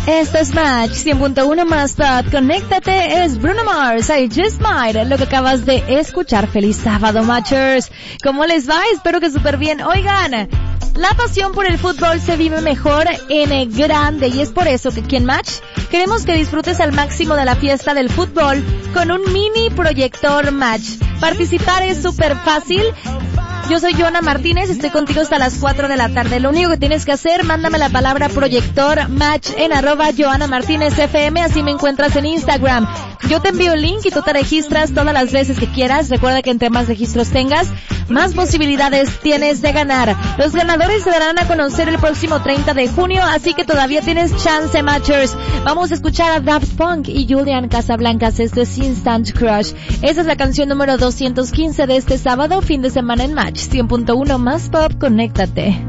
Esto es Match 100.1 más Pop. Conéctate, es Bruno Mars, I Just Might, lo que acabas de escuchar. Feliz sábado, Matchers. ¿Cómo les va? Espero que súper bien. Oigan, la pasión por el fútbol se vive mejor en grande y es por eso que aquí en Match queremos que disfrutes al máximo de la fiesta del fútbol con un mini proyector Match. Participar es súper fácil. Yo soy Joana Martínez, estoy contigo hasta las 4 de la tarde. Lo único que tienes que hacer, mándame la palabra proyector Match en @JoanaMartínezFM, así me encuentras en Instagram. Yo te envío el link y tú te registras todas las veces que quieras. Recuerda que entre más registros tengas, más posibilidades tienes de ganar. Los ganadores se darán a conocer el próximo 30 de junio, así que todavía tienes chance, Matchers. Vamos a escuchar a Daft Punk y Julian Casablancas. Esto es Instant Crush. Esa es la canción número 215 de este sábado, fin de semana en Match 100.1 más Pop. Conéctate.